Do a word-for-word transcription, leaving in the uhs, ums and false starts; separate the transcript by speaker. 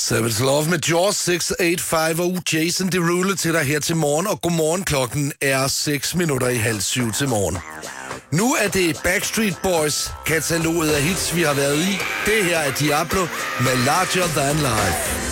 Speaker 1: Savage Love med Jaws seks otte fem og Jason Derulo til dig her til morgen. Og godmorgen, klokken er seks minutter i halv syv til morgen. Nu er det Backstreet Boys kataloget af hits, vi har været i. Det her er Diablo med Larger Than Life.